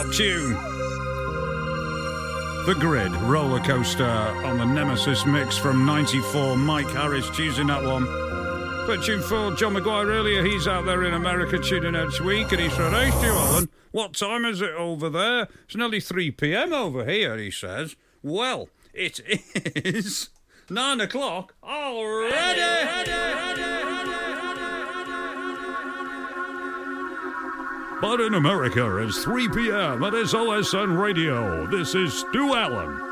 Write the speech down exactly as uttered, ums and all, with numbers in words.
Tune. The Grid roller coaster on the Nemesis mix from ninety-four. Mike Harris choosing that one. But tune for John Maguire earlier. He's out there in America tuning out each week, and he said, "Hey, Stu Allen, what time is it over there? It's nearly three p.m. over here," he says. Well, it is nine o'clock already. Ready, ready, ready. But in America, it's three p.m. at S O S N Radio. This is Stu Allen.